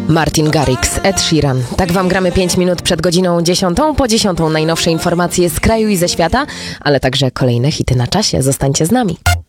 Martin Garrix, Ed Sheeran. Tak wam gramy 5 minut przed godziną 10. Po 10 najnowsze informacje z kraju i ze świata, ale także kolejne hity na czasie. Zostańcie z nami.